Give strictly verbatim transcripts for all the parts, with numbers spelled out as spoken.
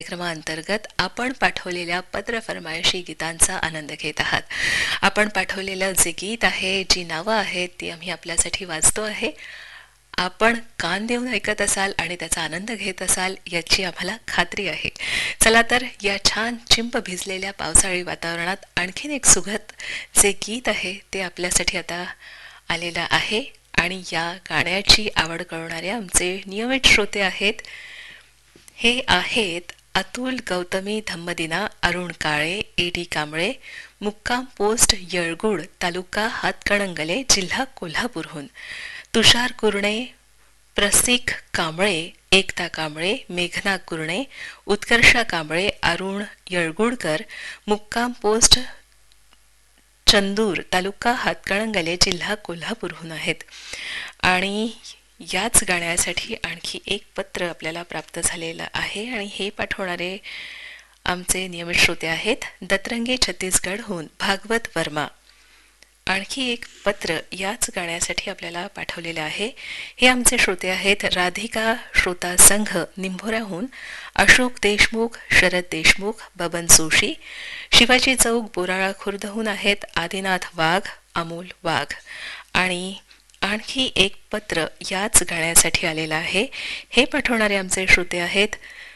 कार्यक्रमाअंतर्गत आपण पाठवलेल्या पत्र फरमाइशी गीतांचा आनंद घेत आहात. आपण पाठवलेलं जे गीत आहे, जी नावं आहेत ती आम्ही आपल्यासाठी वाचतो आहे. आपण कान देऊन ऐकत असाल आणि त्याचा आनंद घेत असाल याची आम्हाला खात्री आहे. चला तर या छान चिंब भिजलेल्या पावसाळी वातावरणात आणखीन एक सुखद जे गीत आहे ते आपल्यासाठी आता आलेलं आहे. आणि या गाण्याची आवड कळवणारे आमचे नियमित श्रोते आहेत. हे आहेत अतुल गौतमी धम्मदिना, अरुण काळे, एडी कांबळे, मुक्काम पोस्ट येळगुड, तालुका हातकणंगले, जिल्हा कोल्हापूरहून. तुषार कुरणे, प्रसिक कांबळे, एकता कांबळे, मेघना कुरणे, उत्कर्षा कांबळे, अरुण येळगुडकर, मुक्काम पोस्ट चंदूर, तालुका हातकणंगले, जिल्हा कोल्हापूरहून आहेत. आणि याच गाण्यासाठी आणखी एक पत्र आपल्याला प्राप्त झालेलं आहे आणि हे पाठवणारे आमचे नियमित श्रोते आहेत दतरंगे छत्तीसगडहून भागवत वर्मा. आणखी एक पत्र याच गाण्यासाठी आपल्याला पाठवलेलं आहे. हे आमचे श्रोते आहेत राधिका श्रोता संघ निंभोऱ्याहून, अशोक देशमुख, शरद देशमुख, बबन जोशी, शिवाजी चौक बोराळा खुर्दहून आहेत आदिनाथ वाघ, अमोल वाघ. आणि आणखी एक पत्र याच गाण्यासाठी आलेलं आहे. हे पाठवणारे आमचे श्रोते आहेत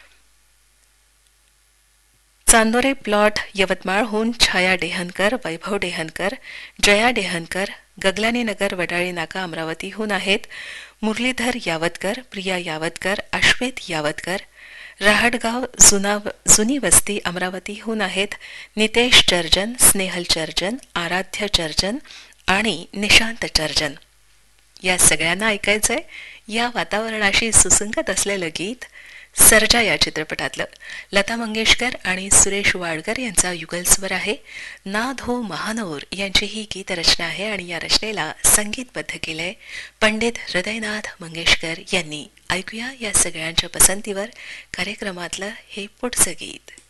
चांदोरे प्लॉट यवतमाळहून छाया डेहनकर, वैभव डेहनकर, जया डेहनकर, गगलानी नगर वडाळी नाका अमरावतीहून आहेत मुरलीधर यावतकर, प्रिया यावतकर, अश्वेत यावतकर, रहाटगाव जुना जुनी वस्ती अमरावतीहून आहेत नितेश चर्जन, स्नेहल चर्जन, आराध्य चर्जन आणि निशांत चर्जन. या सगळ्यांना ऐकायचंय या वातावरणाशी सुसंगत असलेलं गीत सर्जा या चित्रपटातलं. लता मंगेशकर आणि सुरेश वाडकर यांचा युगलस्वर आहे. नाद हो महानोर यांची ही गीतरचना आहे आणि या रचनेला संगीतबद्ध केलंय पंडित हृदयनाथ मंगेशकर यांनी. ऐकूया या सगळ्यांच्या पसंतीवर कार्यक्रमातलं हे पुढचं गीत.